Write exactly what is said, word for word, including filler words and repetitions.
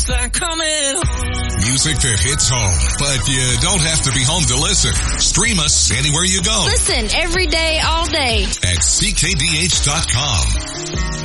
coming home. Music that hits home, but you don't have to be home to listen. Stream us anywhere you go Listen every day, all day. at C K D H dot com.